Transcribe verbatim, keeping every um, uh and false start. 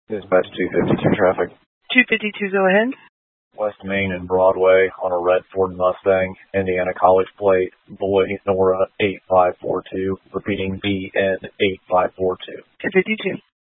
Dispatch two fifty-two traffic. two fifty-two, go ahead. West Main and Broadway on a red Ford Mustang, Indiana College plate, Boy Nora eight five four two, repeating B N eight five four two. two fifty-two.